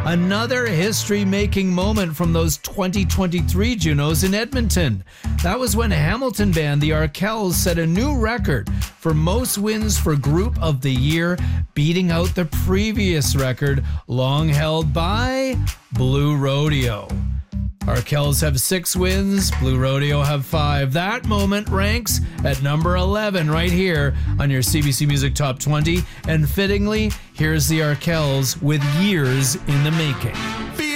Another history-making moment from those 2023 Junos in Edmonton. That was when Hamilton band The Arkells set a new record for most wins for Group of the Year, beating out the previous record long held by Blue Rodeo. Arkells have 6 wins, Blue Rodeo have 5. That moment ranks at number 11 right here on your CBC Music Top 20. And fittingly, here's the Arkells with Years in the Making.